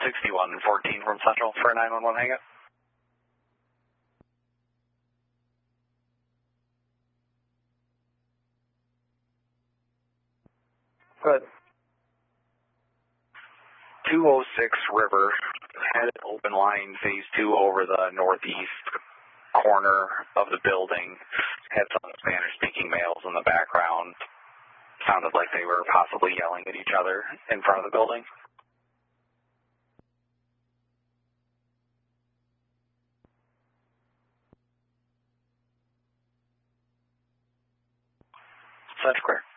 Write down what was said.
6114 from Central for a 911 hangup. Good. 206 River, had an open line phase 2 over the northeast corner of the building. Had some Spanish-speaking males in the background. Sounded like they were possibly yelling at each other in front of the building. Such clear.